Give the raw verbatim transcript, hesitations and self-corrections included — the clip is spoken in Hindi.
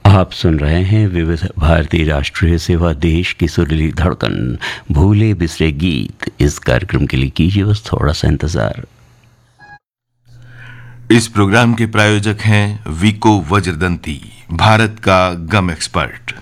आप सुन रहे हैं विविध भारतीय राष्ट्रीय सेवा, देश की सुरीली धड़कन, भूले बिसरे गीत। इस कार्यक्रम के लिए कीजिए बस थोड़ा सा इंतजार। इस प्रोग्राम के प्रायोजक हैं विको वज्रदंती, भारत का गम एक्सपर्ट।